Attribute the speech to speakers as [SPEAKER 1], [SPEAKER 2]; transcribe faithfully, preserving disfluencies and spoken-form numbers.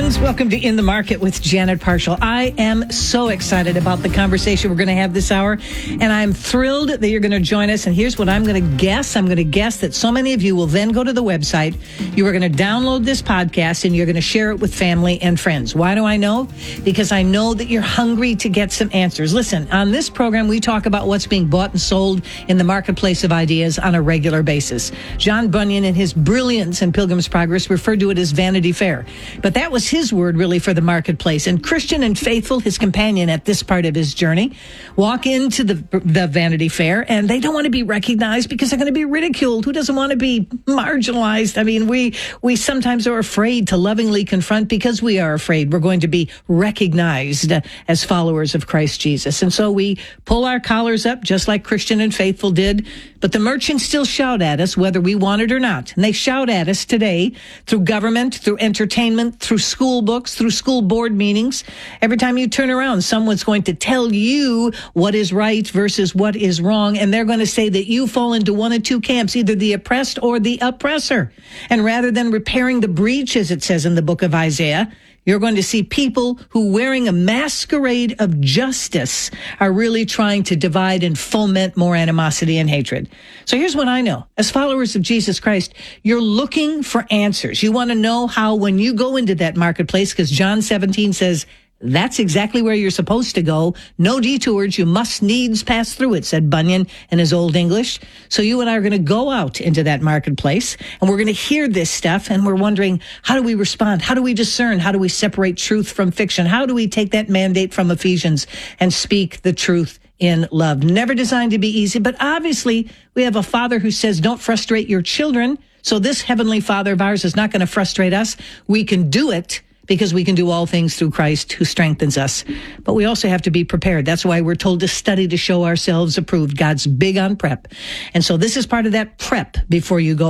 [SPEAKER 1] friends. Welcome to In the Market with Janet Parshall. I am so excited about the conversation we're going to have this hour, and I'm thrilled that you're going to join us. And here's what I'm going to guess. I'm going to guess that so many of you will then go to the website. You are going to download this podcast, and you're going to share it with family and friends. Why do I know? Because I know that you're hungry to get some answers. Listen, on this program, we talk about what's being bought and sold in the marketplace of ideas on a regular basis. John Bunyan, in his brilliance in Pilgrim's Progress, referred to it as Vanity Fair. But that was his word, really, for the marketplace. And Christian and Faithful, his companion at this part of his journey, walk into the the Vanity Fair, and they don't want to be recognized because they're going to be ridiculed. Who doesn't want to be marginalized? I mean, we we sometimes are afraid to lovingly confront because we are afraid we're going to be recognized as followers of Christ Jesus. And so we pull our collars up, just like Christian and Faithful did. But the merchants still shout at us, whether we want it or not. And they shout at us today through government, through entertainment, through school books, through school board meetings. Every time you turn around, someone's going to tell you what is right versus what is wrong. And they're going to say that you fall into one of two camps, either the oppressed or the oppressor. And rather than repairing the breach, as it says in the book of Isaiah, you're going to see people who, wearing a masquerade of justice, are really trying to divide and foment more animosity and hatred. So here's what I know. As followers of Jesus Christ, you're looking for answers. You want to know how, when you go into that marketplace, because John seventeen says, that's exactly where you're supposed to go. No detours. You must needs pass through it, said Bunyan in his Old English. So you and I are going to go out into that marketplace, and we're going to hear this stuff, and we're wondering, how do we respond? How do we discern? How do we separate truth from fiction? How do we take that mandate from Ephesians and speak the truth in love? Never designed to be easy, but obviously we have a Father who says, don't frustrate your children. So this Heavenly Father of ours is not going to frustrate us. We can do it, because we can do all things through Christ who strengthens us. But we also have to be prepared. That's why we're told to study to show ourselves approved. God's big on prep. And so this is part of that prep before you go